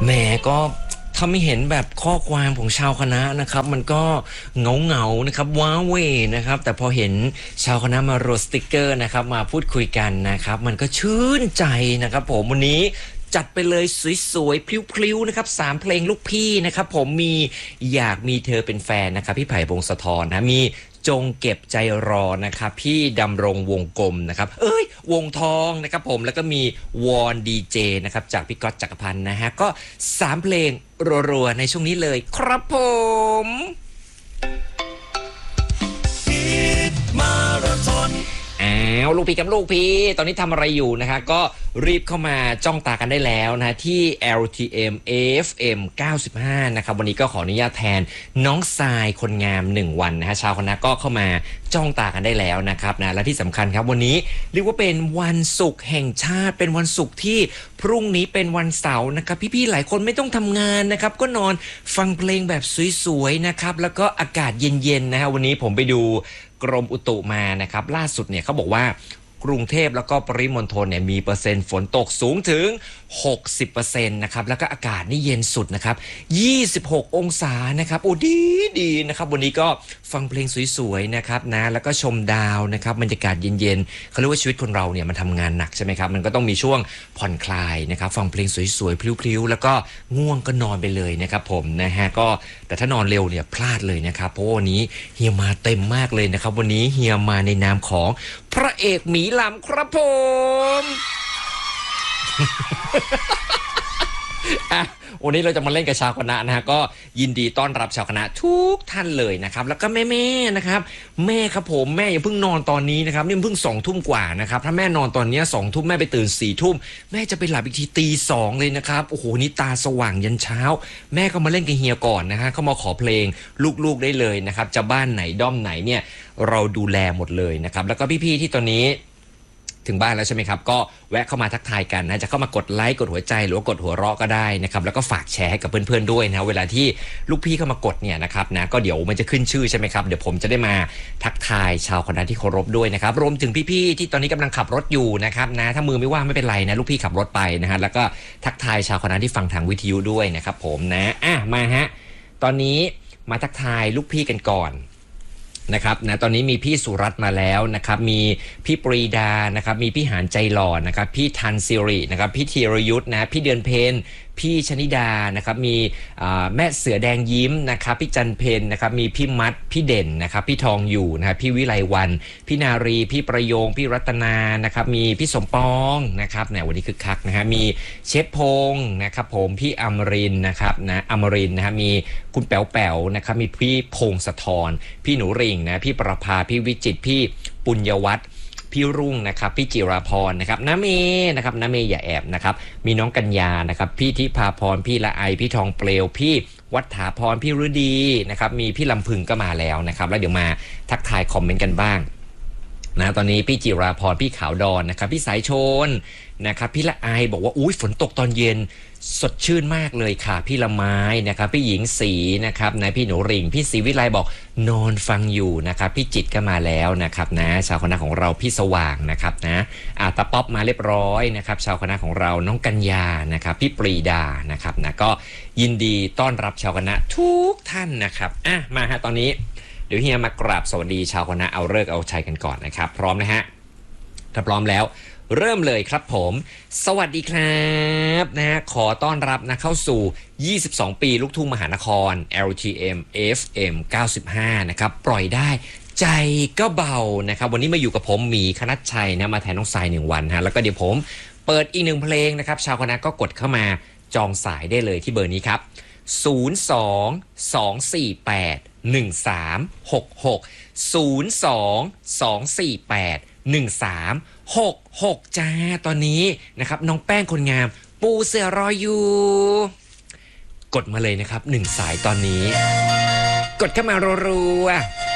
แหมก็ถ้าไม่เห็นแบบข้อความของชาวคณะนะครับมันก็เหงานะครับว้าเหวนะครับแต่พอเห็นชาวคณะมาโรสติกเกอร์นะครับมาพูดคุยกันนะครับมันก็ชื่นใจนะครับผมวันนี้จัดไปเลยสวยๆพลิ้วๆนะครับ3เพลงลูกพี่นะครับผมมีอยากมีเธอเป็นแฟนนะครับพี่ไผ่พงศธรนะมีจงเก็บใจรอนะครับพี่ดำรงวงกลมนะครับวงทองนะครับผมแล้วก็มีวอนดีเจนะครับจากพี่ก๊อตจักรพันธ์นะฮะก็3เพลงรัวๆในช่วงนี้เลยครับผมมาราธอนลูกพี่กับลูกพี่ตอนนี้ทำอะไรอยู่นะฮะก็รีบเข้ามาจ้องตากันได้แล้วนะที่ LTM AFM 95นะครับวันนี้ก็ขออนุญาตแทนน้องทรายคนงาม1วันนะฮะชาวคณะก็เข้ามาจ้องตากันได้แล้วนะครับนะและที่สำคัญครับวันนี้เรียกว่าเป็นวันศุกร์แห่งชาติเป็นวันศุกร์ที่พรุ่งนี้เป็นวันเสาร์นะครับพี่ๆหลายคนไม่ต้องทำงานนะครับก็นอนฟังเพลงแบบสวยๆนะครับแล้วก็อากาศเย็นๆนะฮะวันนี้ผมไปดูกรมอุตุมานะครับล่าสุดเนี่ยเขาบอกว่ากรุงเทพแล้วก็ปริมณฑลเนี่ยมีเปอร์เซ็นต์ฝนตกสูงถึง 60% นะครับแล้วก็อากาศนี่เย็นสุดนะครับ26องศานะครับโอ้ดีนะครับวันนี้ก็ฟังเพลงสวยๆนะครับนะแล้วก็ชมดาวนะครับบรรยากาศเย็นๆเขาเรียกว่าชีวิตคนเราเนี่ยมันทำงานหนักใช่ไหมครับมันก็ต้องมีช่วงผ่อนคลายนะครับฟังเพลงสวยๆพลิ้วๆแล้วก็ง่วงก็นอนไปเลยนะครับผมนะฮะก็แต่ถ้านอนเร็วเนี่ยพลาดเลยนะครับเพราะวันนี้เฮียมาเต็มมากเลยนะครับวันนี้เฮียมาในนามของพระเอกหมีลำครับผมวันนี้เราจะมาเล่นกับชาวคณะนะฮะก็ยินดีต้อนรับชาวคณะทุกท่านเลยนะครับแล้วก็แม่ๆนะครับแม่ครับผมแม่อย่าเพิ่งนอนตอนนี้นะครับนี่เพิ่ง20:00 กว่านะครับถ้าแม่นอนตอนนี้20:00แม่ไปตื่น4:00แม่จะไปหลับอีกที2:00เลยนะครับโอ้โหนี่ตาสว่างยันเช้าแม่ก็มาเล่นกับเฮียก่อนนะฮะเขามาขอเพลงลูกๆได้เลยนะครับจะบ้านไหนด้อมไหนเนี่ยเราดูแลหมดเลยนะครับแล้วก็พี่ๆที่ตอนนี้ถึงบ้านแล้วใช่ไหมครับก็แวะเข้ามาทักทายกันนะจะเข้ามากดไลค์กดหัวใจหรือว่ากดหัวเราะก็ได้นะครับแล้วก็ฝากแชร์ให้กับเพื่อนๆด้วยนะเวลาที่ลูกพี่เข้ามากดเนี่ยนะครับนะก็เดี๋ยวมันจะขึ้นชื่อใช่ไหมครับเดี๋ยวผมจะได้มาทักทายชาวคณะที่เคารพด้วยนะครับรวมถึงพี่ๆที่ตอนนี้กำลังขับรถอยู่นะครับนะถ้ามือไม่ว่างไม่เป็นไรนะลูกพี่ขับรถไปนะฮะแล้วก็ทักทายชาวคณะที่ฟังทางวิทยุด้วยนะครับผมนะมาฮะตอนนี้มาทักทายลูกพี่กันก่อนนะครับนะตอนนี้มีพี่สุรัตน์มาแล้วนะครับมีพี่ปรีดานะครับมีพี่หานใจหล่อนะครับพี่ทันซิรินะครับพี่ธีรยุทธนะพี่เดือนเพ็ญพี่ชนิดานะครับมีแม่เสือแดงยิ้มนะครับพี่จันเพ็ญนะครับมีพี่มัดพี่เด่นนะครับพี่ทองอยู่นะครับพี่วิไลวันพี่นารีพี่ประโยงพี่รัตนานะครับมีพี่สมปองนะครับเนี่ยวันนี้คึกคักนะฮะมีเชฟพงศ์นะครับผมพี่อมรินนะครับนะอมรินนะฮะมีคุณแป๋วๆนะครับมีพี่พงศธรพี่หนูริ่งนะพี่ประภาพี่วิจิตรพี่ปุญญวัฒน์พี่รุ่งนะครับพี่จิราพรนะครับน้าเมย์นะครับน้าเมย์อย่าแอบนะครับมีน้องกัญญานะครับพี่ทิพาพรพี่ละไอพี่ทองเปลวพี่วัฏฐาพรพี่ฤดีนะครับมีพี่ลำพึงก็มาแล้วนะครับแล้วเดี๋ยวมาทักทายคอมเมนต์กันบ้างนะตอนนี้พี่จิราพรพี่ขาวดอนนะครับพี่สายชนนะครับพี่ละไอบอกว่าอุ้ยฝนตกตอนเย็นสดชื่นมากเลยค่ะพี่ละไม้นะครับพี่หญิงสีนะครับนะพี่หนูริ่งพี่ศรีวิไลบอกนอนฟังอยู่นะครับพี่จิตก็มาแล้วนะครับนะชาวคณะของเราพี่สว่างนะครับนะตาป๊อปมาเรียบร้อยนะครับชาวคณะของเราน้องกัญญานะครับพี่ปรีดานะครับนะก็ยินดีต้อนรับชาวคณะทุกท่านนะครับมาฮะตอนนี้เดี๋ยวเฮียมากราบสวัสดีชาวคณะเอาฤกษ์เอาชัยกันก่อนนะครับพร้อมนะฮะถ้าพร้อมแล้วเริ่มเลยครับผมสวัสดีครับนะฮะขอต้อนรับนะเข้าสู่22ปีลูกทุ่งมหานคร LTM FM 95นะครับปล่อยได้ใจก็เบานะครับวันนี้มาอยู่กับผมหมีคณัชชัยนะมาแทนน้องทราย1วันฮะแล้วก็เดี๋ยวผมเปิดอีก1เพลงนะครับชาวคณะก็กดเข้ามาจองสายได้เลยที่เบอร์นี้ครับ02-248-1366 จ้าตอนนี้นะครับน้องแป้งคนงามปูเสือรออยู่กดมาเลยนะครับ1สายตอนนี้กดเข้ามารัวๆ